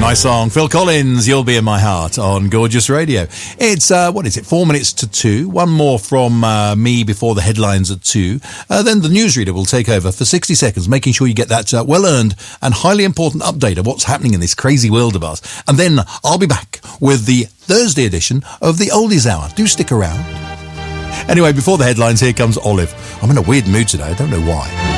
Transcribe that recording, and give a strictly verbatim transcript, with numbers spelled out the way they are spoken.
Nice song. Phil Collins, You'll Be in My Heart on Gorgeous Radio. It's, uh, what is it, four minutes to two. One more from uh, me before the headlines at two. Uh, then the newsreader will take over for sixty seconds, making sure you get that uh, well-earned and highly important update of what's happening in this crazy world of ours. And then I'll be back with the Thursday edition of the Oldies Hour. Do stick around. Anyway, before the headlines, here comes Olive. I'm in a weird mood today. I don't know why.